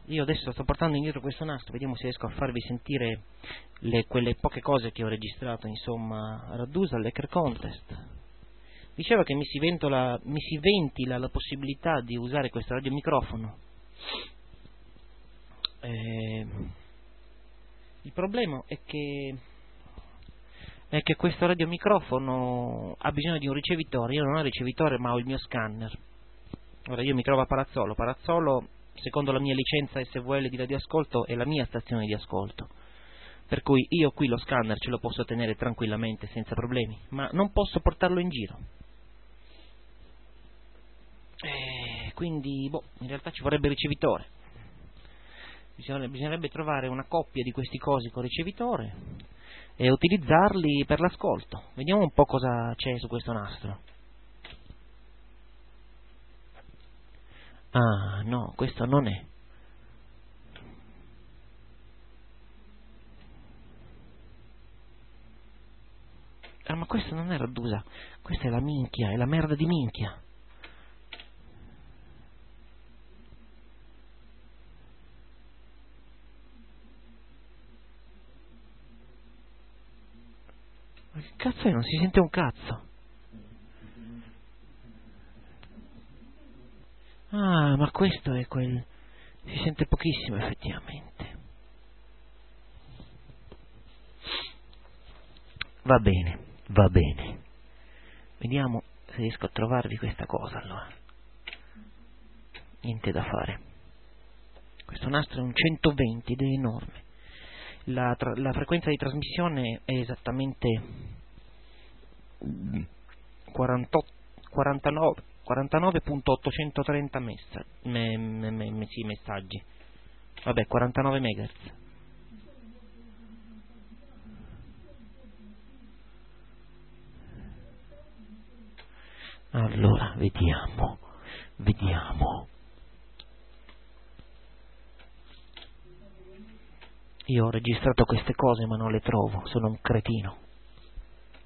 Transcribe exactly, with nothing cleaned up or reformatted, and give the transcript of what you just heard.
io adesso sto portando indietro questo nastro, vediamo se riesco a farvi sentire le, quelle poche cose che ho registrato, insomma, a Raddusa, all'Hacker Contest. Dicevo che mi si, ventola, mi si ventila la possibilità di usare questo radiomicrofono. Eh, il problema è che, è che questo radiomicrofono ha bisogno di un ricevitore. Io non ho il ricevitore, ma ho il mio scanner. Ora, io mi trovo a Palazzolo. Palazzolo, secondo la mia licenza S V L di radioascolto, è la mia stazione di ascolto. Per cui io qui lo scanner ce lo posso tenere tranquillamente, senza problemi, ma non posso portarlo in giro. Eh, quindi, boh, in realtà ci vorrebbe il ricevitore. Bisognerebbe, bisognerebbe trovare una coppia di questi cosi con ricevitore e utilizzarli per l'ascolto. Vediamo un po' cosa c'è su questo nastro. Ah, no, questo non è. Ah, ma questo non è Raddusa, questa è la minchia, è la merda di minchia. Ma che cazzo è? Non si sente un cazzo. Ah, ma questo è quel... si sente pochissimo effettivamente. Va bene, va bene. Vediamo se riesco a trovarvi questa cosa allora. Niente da fare. Questo nastro è un centoventi ed è enorme. La, tra- la frequenza di trasmissione è esattamente quarantotto, quarantanove, quarantanove virgola ottocentotrenta messa, me, me, me, me, sì, messaggi. Vabbè, quarantanove megahertz. Allora, vediamo, vediamo. Io ho registrato queste cose ma non le trovo, sono un cretino.